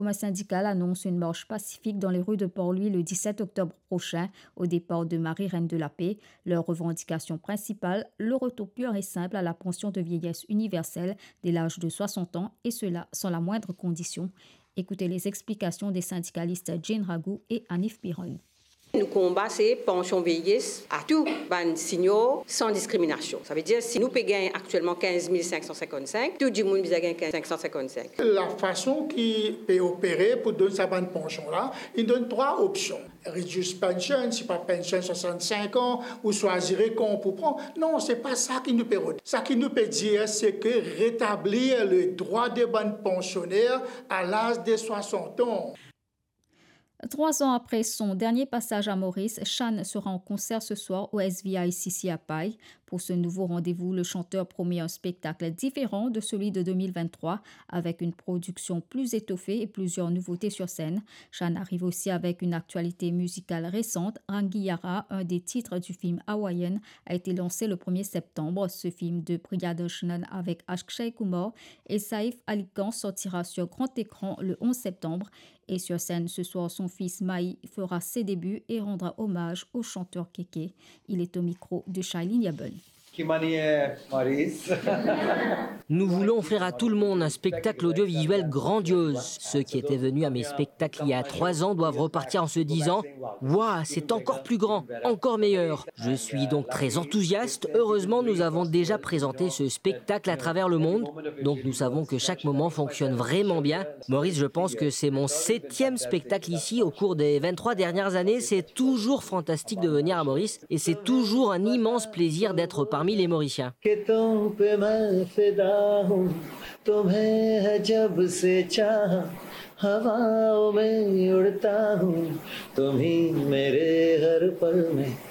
mouvement syndical annonce une marche pacifique dans les rues de Port-Louis le 17 octobre prochain, au départ de Marie-Reine de la Paix. Leur revendication principale, le retour pur et simple à la pension de vieillesse universelle dès l'âge de 60 ans, et cela sans la moindre condition. Écoutez les explications des syndicalistes Jane Ragou et Anif Piron. Nous combattons pension vieillesse à tous les signaux sans discrimination. Ça veut dire si nous payons actuellement 15 555, tout le monde gagne 15 555. La façon qui peut opérer pour donner sa bonne pension-là, il donne trois options. Reduce pension, si pas pension 65 ans, ou choisir qu'on peut prendre. Non, ce n'est pas ça qui nous peut dire. Ce qui nous peut dire, c'est que rétablir le droit des bonnes pensionnaires à l'âge de 60 ans. 3 ans après son dernier passage à Maurice, Chan sera en concert ce soir au SVICC à Paille. Pour ce nouveau rendez-vous, le chanteur promet un spectacle différent de celui de 2023, avec une production plus étoffée et plusieurs nouveautés sur scène. Chan arrive aussi avec une actualité musicale récente. Rangiyara, un des titres du film Hawaiian, a été lancé le 1er septembre. Ce film de Priyadarshnan avec Akshay Kumar et Saif Ali Khan sortira sur grand écran le 11 septembre. Et sur scène, ce soir, son fils Maï fera ses débuts et rendra hommage au chanteur Kéké. Il est au micro de Shailene Yabon. Nous voulons offrir à tout le monde un spectacle audiovisuel grandiose. Ceux qui étaient venus à mes spectacles il y a 3 ans doivent repartir en se disant « Waouh, c'est encore plus grand, encore meilleur ». Je suis donc très enthousiaste. Heureusement, nous avons déjà présenté ce spectacle à travers le monde. Donc nous savons que chaque moment fonctionne vraiment bien. Maurice, je pense que c'est mon 7e spectacle ici au cours des 23 dernières années. C'est toujours fantastique de venir à Maurice et c'est toujours un immense plaisir d'être parmi les Mauriciens. हवाओं में उड़ता हूँ तुम ही मेरे हर पल में